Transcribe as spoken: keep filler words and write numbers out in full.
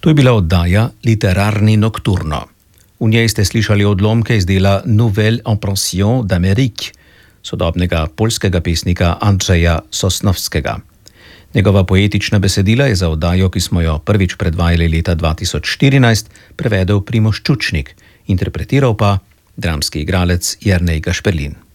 To je bila oddaja Literarni nocturno. V njej ste slišali odlomke iz dela Nouvelle Impression d'Amérique, sodobnega poljskega pesnika Andrzeja Sosnovskega. Njegova poetična besedila je za oddajo, ki smo jo prvič predvajali leta dva tisoč štirinajst, prevedel Primož Čučnik, interpretiral pa dramski igralec Jernej Gašperlin.